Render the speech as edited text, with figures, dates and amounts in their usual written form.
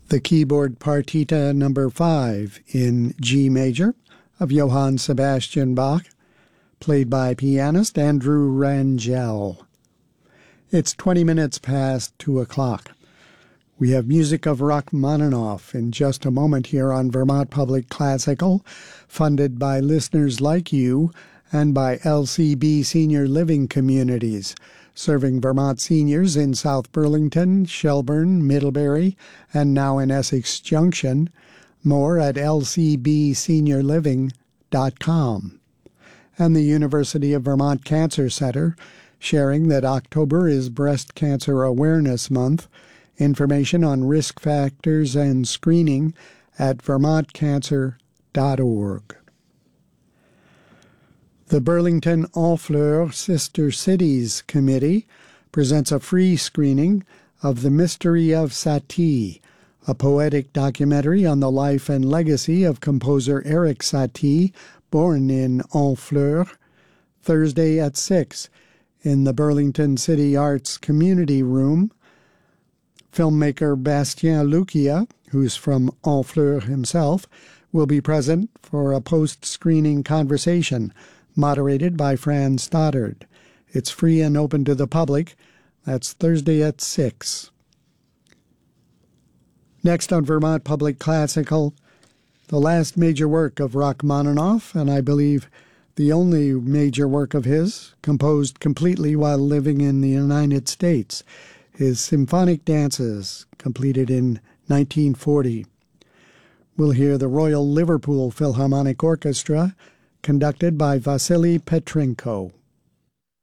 the keyboard partita number 5 in G major of Johann Sebastian Bach, played by pianist Andrew Rangel. It's 20 minutes past 2 o'clock. We have music of Rachmaninoff in just a moment here on Vermont Public Classical, funded by listeners like you and by LCB Senior Living Communities, serving Vermont seniors in South Burlington, Shelburne, Middlebury, and now in Essex Junction. More at lcbseniorliving.com. And the University of Vermont Cancer Center, sharing that October is Breast Cancer Awareness Month. Information on risk factors and screening at vermontcancer.org. The Burlington Honfleur Sister Cities Committee presents a free screening of The Mystery of Satie, a poetic documentary on the life and legacy of composer Erik Satie, born in Honfleur, Thursday at 6 in the Burlington City Arts Community Room. Filmmaker Bastien Lucia, who's from Honfleur himself, will be present for a post-screening conversation moderated by Fran Stoddard. It's free and open to the public. That's Thursday at 6. Next on Vermont Public Classical, the last major work of Rachmaninoff, and I believe the only major work of his, composed completely while living in the United States, his Symphonic Dances, completed in 1940. We'll hear the Royal Liverpool Philharmonic Orchestra, conducted by Vasily Petrenko.